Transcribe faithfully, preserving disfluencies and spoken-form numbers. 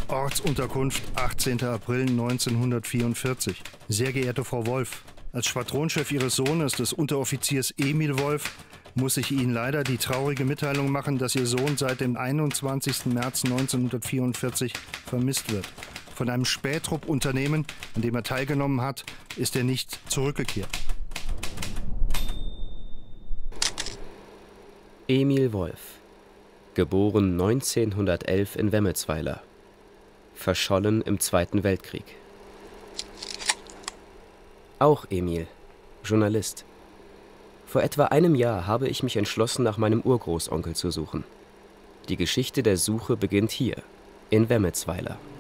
Ortsunterkunft, achtzehnter April neunzehnhundertvierundvierzig. Sehr geehrte Frau Wolf, als Schwadronchef Ihres Sohnes, des Unteroffiziers Emil Wolf, muss ich Ihnen leider die traurige Mitteilung machen, dass Ihr Sohn seit dem einundzwanzigsten März neunzehnhundertvierundvierzig vermisst wird. Von einem Spähtrupp-Unternehmen, an dem er teilgenommen hat, ist er nicht zurückgekehrt. Emil Wolf, geboren neunzehnhundertelf in Wemmelsweiler, verschollen im Zweiten Weltkrieg. Auch Emil, Journalist. Vor etwa einem Jahr habe ich mich entschlossen, nach meinem Urgroßonkel zu suchen. Die Geschichte der Suche beginnt hier, in Wemmelsweiler.